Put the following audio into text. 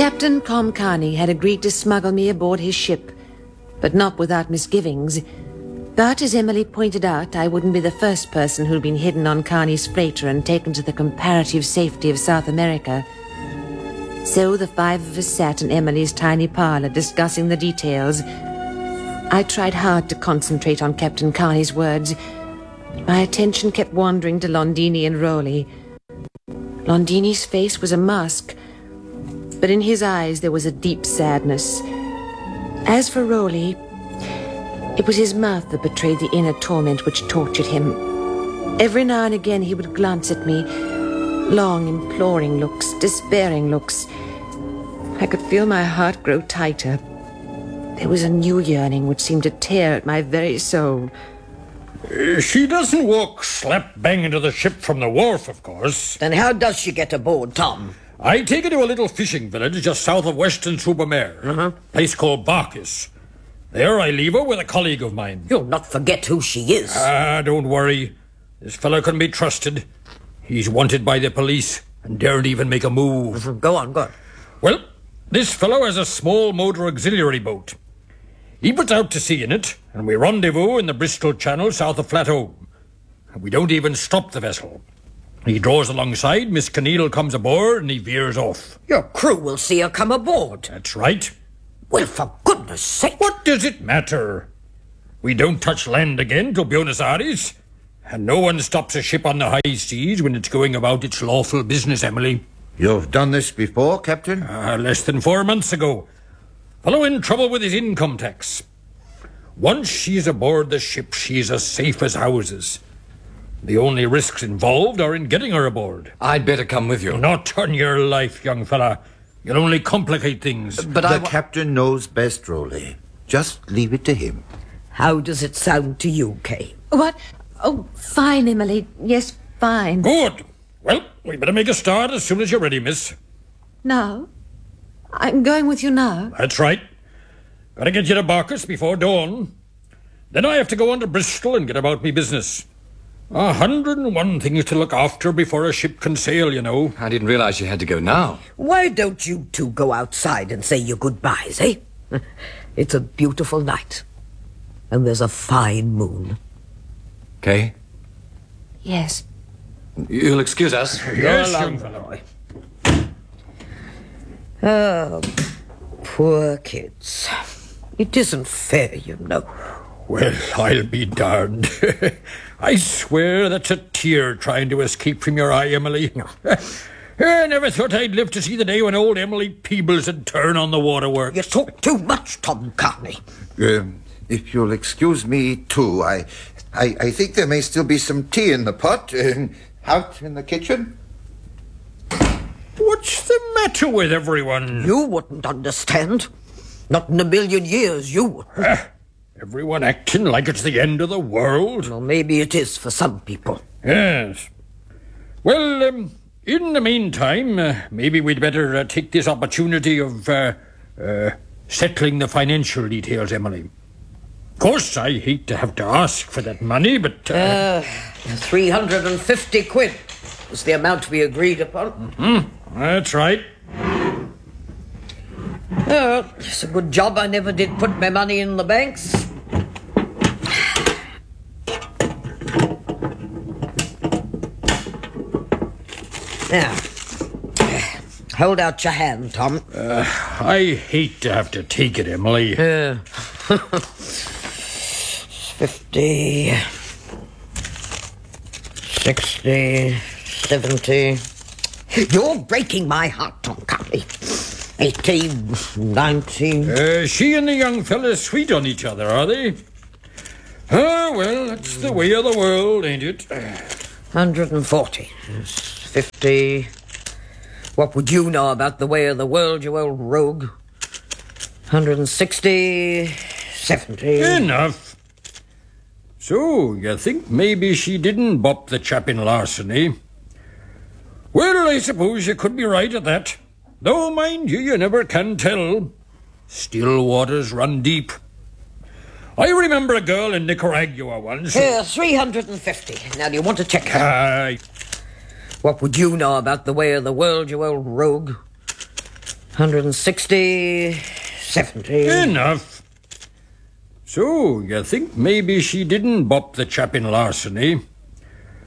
Captain Comcarney had agreed to smuggle me aboard his ship, but not without misgivings. But as Emily pointed out, I wouldn't be the first person who'd been hidden on Carney's freighter and taken to the comparative safety of South America. So the five of us sat in Emily's tiny parlor discussing the details. I tried hard to concentrate on Captain Carney's words. My attention kept wandering to Londini and Rowley. Londini's face was a mask, but in his eyes there was a deep sadness. As for Rowley, it was his mouth that betrayed the inner torment which tortured him. Every now and again he would glance at me, long, imploring looks, despairing looks. I could feel my heart grow tighter. There was a new yearning which seemed to tear at my very soul. She doesn't walk slap-bang into the ship from the wharf, of course. Then how does she get aboard, Tom? I take her to a little fishing village just south of Weston-super-Mare. Place called Barkis. There I leave her with a colleague of mine. You'll not forget who she is. Don't worry. This fellow can be trusted. He's wanted by the police and daren't even make a move. Go on. Well, this fellow has a small motor auxiliary boat. He puts out to sea in it, and we rendezvous in the Bristol Channel south of Flatholm. We don't even stop the vessel. He draws alongside, Miss Kinneal comes aboard, and he veers off. Your crew will see her come aboard. That's right. Well, for goodness sake. What does it matter? We don't touch land again till Buenos Aires, and no one stops a ship on the high seas when it's going about its lawful business, Emily. You've done this before, Captain? Less than 4 months ago. Fellow in trouble with his income tax. Once she's aboard the ship, she's as safe as houses. The only risks involved are in getting her aboard. I'd better come with you. Not on your life, young fella. You'll only complicate things. But the captain knows best, Rowley. Just leave it to him. How does it sound to you, Kay? What? Oh, fine, Emily. Yes, fine. Good. Well, we better make a start as soon as you're ready, miss. Now? I'm going with you now? That's right. Gotta get you to Barkis before dawn. Then I have to go on to Bristol and get about me business. 101 things to look after before a ship can sail, you know. I didn't realize you had to go now. Why don't you two go outside and say your goodbyes, eh? It's a beautiful night. And there's a fine moon. Kay? Yes. You'll excuse us. Yes, young fellow. Oh, poor kids. It isn't fair, you know. Well, I'll be darned. I swear that's a tear trying to escape from your eye, Emily. I never thought I'd live to see the day when old Emily Peebles would turn on the waterworks. You talk too much, Tom Carney. If you'll excuse me, too, I think there may still be some tea in the pot. Out in the kitchen. What's the matter with everyone? You wouldn't understand. Not in a million years, you wouldn't. Everyone acting like it's the end of the world? Well, maybe it is for some people. Yes. Well, in the meantime, maybe we'd better take this opportunity of settling the financial details, Emily. Of course, I hate to have to ask for that money, but... 350 quid was the amount we agreed upon. That's right. It's a good job I never did put my money in the banks. Now, hold out your hand, Tom. I hate to have to take it, Emily. 50, 60, 70. You're breaking my heart, Tom Carney. 18, 19. She and the young fella sweet on each other, are they? Well, that's the way of the world, ain't it? 140. 50. What would you know about the way of the world, you old rogue? 160. 70. Enough. So, you think maybe she didn't bop the chap in larceny? Well, I suppose you could be right at that. Though, mind you never can tell. Still waters run deep. I remember a girl in Nicaragua once... 350. Now, do you want to check? What would you know about the way of the world, you old rogue? 160, 70. Enough. So, you think maybe she didn't bop the chap in larceny?